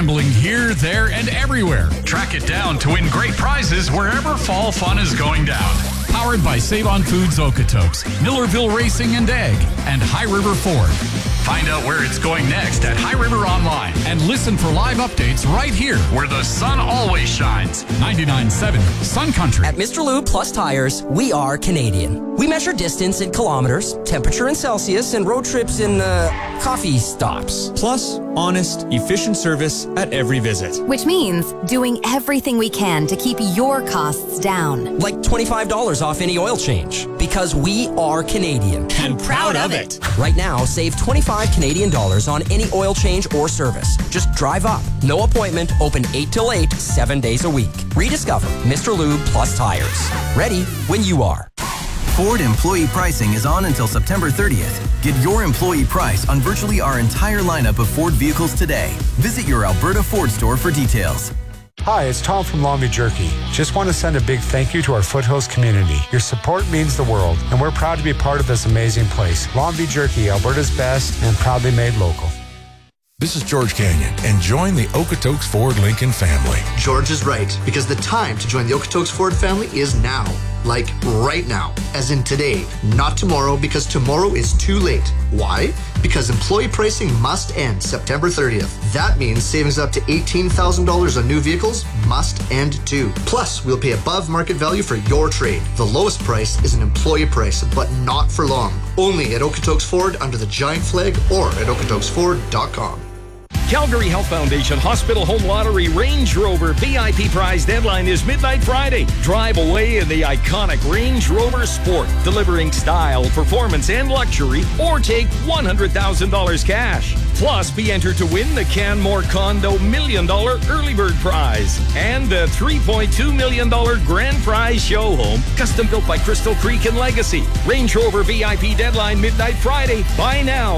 scrambling here, there, and everywhere. Track it down to win great prizes wherever fall fun is going down. Powered by Save On Foods Okotoks, Millerville Racing and Ag, and High River Ford. Find out where it's going next at High River Online and listen for live updates right here where the sun always shines. 99.7 Sun Country. At Mr. Lube Plus Tires, we are Canadian. We measure distance in kilometers, temperature in Celsius, and road trips in coffee stops. Plus, honest, efficient service at every visit. Which means doing everything we can to keep your costs down. Like $25 off any oil change. Because we are Canadian. And proud of it. Right now, save 25 Canadian dollars on any oil change or service. Just drive up. No appointment. Open 8 till 8, 7 days a week. Rediscover Mr. Lube Plus Tires. Ready when you are. Ford employee pricing is on until September 30th. Get your employee price on virtually our entire lineup of Ford vehicles today. Visit your Alberta Ford store for details. Hi, it's Tom from Long Beach Jerky. Just want to send a big thank you to our Foothills community. Your support means the world, and we're proud to be part of this amazing place. Long Beach Jerky, Alberta's best, and proudly made local. This is George Canyon, and join the Okotoks Ford Lincoln family. George is right, because the time to join the Okotoks Ford family is now. Like right now, as in today, not tomorrow, because tomorrow is too late. Why? Because employee pricing must end September 30th. That means savings up to $18,000 on new vehicles must end too. Plus, we'll pay above market value for your trade. The lowest price is an employee price, but not for long. Only at Okotoks Ford under the giant flag or at okotoksford.com. Calgary Health Foundation Hospital Home Lottery Range Rover VIP prize deadline is midnight Friday. Drive away in the iconic Range Rover Sport, delivering style, performance, and luxury, or take $100,000 cash. Plus, be entered to win the Canmore Condo $1 million early bird prize and the $3.2 million grand prize show home, custom built by Crystal Creek and Legacy. Range Rover VIP deadline midnight Friday. Buy now,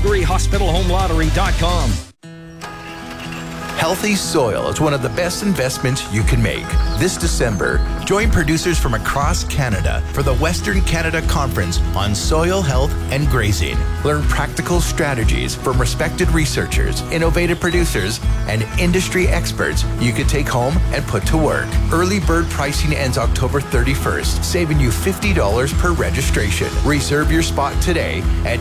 CalgaryHospitalHomeLottery.com. Healthy soil is one of the best investments you can make. This December, join producers from across Canada for the Western Canada Conference on Soil Health and Grazing. Learn practical strategies from respected researchers, innovative producers, and industry experts you can take home and put to work. Early bird pricing ends October 31st, saving you $50 per registration. Reserve your spot today at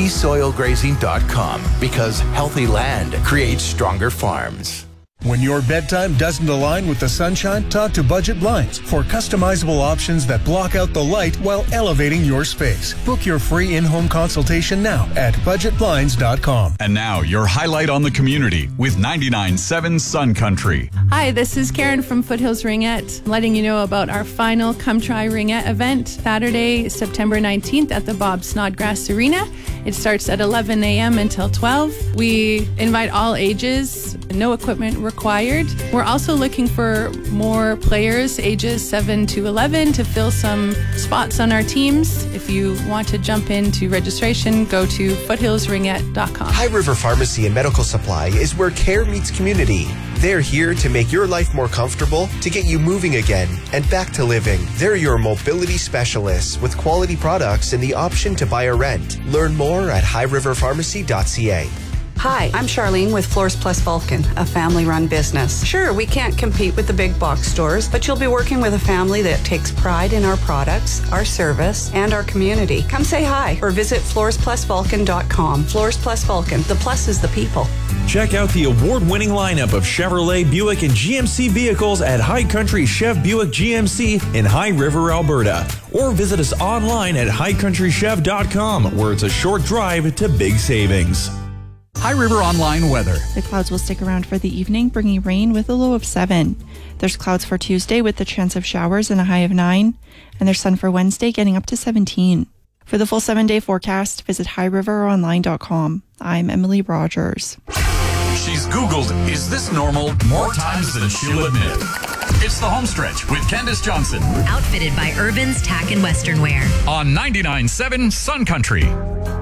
absoilgrazing.com, because healthy land creates stronger farms. When your bedtime doesn't align with the sunshine, talk to Budget Blinds for customizable options that block out the light while elevating your space. Book your free in-home consultation now at budgetblinds.com. And now, your highlight on the community with 99.7 Sun Country. Hi, this is Karen from Foothills Ringette, letting you know about our final Come Try Ringette event, Saturday, September 19th at the Bob Snodgrass Arena. It starts at 11 a.m. until 12. We invite all ages, no equipment required. We're also looking for more players ages 7 to 11 to fill some spots on our teams. If you want to jump into registration, go to foothillsringette.com. High River Pharmacy and Medical Supply is where care meets community. They're here to make your life more comfortable, to get you moving again and back to living. They're your mobility specialists with quality products and the option to buy or rent. Learn more at highriverpharmacy.ca. Hi, I'm Charlene with Floors Plus Vulcan, a family-run business. Sure, we can't compete with the big box stores, but you'll be working with a family that takes pride in our products, our service, and our community. Come say hi or visit floorsplusvulcan.com. Floors Plus Vulcan. The plus is the people. Check out the award-winning lineup of Chevrolet, Buick, and GMC vehicles at High Country Chev Buick GMC in High River, Alberta. Or visit us online at highcountrychev.com, where it's a short drive to big savings. High River Online weather. The clouds will stick around for the evening, bringing rain with a low of 7. There's clouds for Tuesday with the chance of showers and a high of 9. And there's sun for Wednesday getting up to 17. For the full 7-day forecast, visit highriveronline.com. I'm Emily Rogers. She's Googled, is this normal, more times than she'll admit. It's the Homestretch with Candace Johnson. Outfitted by Urban's Tack and Western Wear. On 99.7 Sun Country.